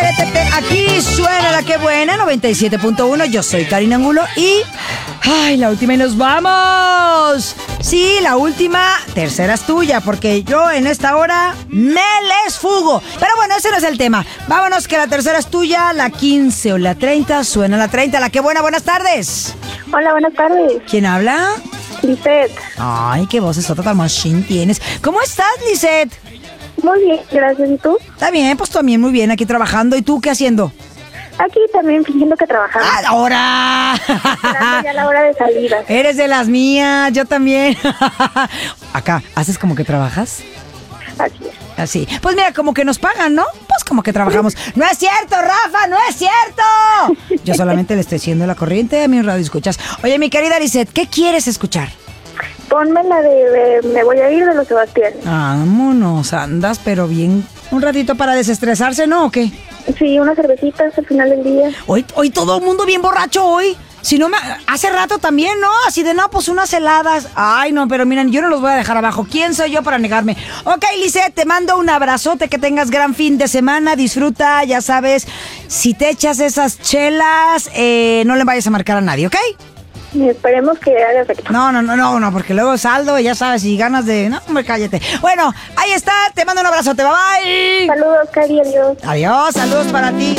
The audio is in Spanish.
Aquí suena la que buena, 97.1. Yo soy Karina Angulo y... ¡ay, la última y nos vamos! Sí, la última, tercera es tuya, porque yo en esta hora me les fugo. Pero bueno, ese no es el tema. Vámonos que la tercera es tuya, la 15 o la 30. Suena la 30, la que buena, buenas tardes. Hola, buenas tardes. ¿Quién habla? Lisette. Ay, qué voz esota tan machine tienes. ¿Cómo estás, Lisette? Muy bien, gracias. ¿Y tú? Está bien, pues también muy bien, aquí trabajando. ¿Y tú qué haciendo? Aquí también fingiendo que trabajamos. ¡Ahora! Esperando ya la hora de salida. Eres de las mías, yo también. Acá, ¿haces como que trabajas? Así es. Así. Pues mira, como que nos pagan, ¿no? Pues como que trabajamos. ¡No es cierto, Rafa! ¡No es cierto! Yo solamente le estoy haciendo la corriente a mi radio escuchas. Oye, mi querida Lisette, ¿qué quieres escuchar? Ponme la de Me voy a ir de los Sebastián. Vámonos, andas, pero bien. Un ratito para desestresarse, ¿no? ¿O qué? Sí, unas cervecitas al final del día. Hoy todo el mundo bien borracho hoy. Si no, hace rato también, ¿no? Así de, no, pues unas heladas. Ay, no, pero miren, yo no los voy a dejar abajo. ¿Quién soy yo para negarme? Ok, Lisette, te mando un abrazote, que tengas gran fin de semana. Disfruta, ya sabes, si te echas esas chelas, no le vayas a marcar a nadie, ¿ok? Y esperemos que haga efecto. No, porque luego saldo y ya sabes, y ganas de... No, hombre, cállate. Bueno, ahí está, te mando un abrazote, bye bye. Saludos, Cari, adiós. Adiós, saludos para ti.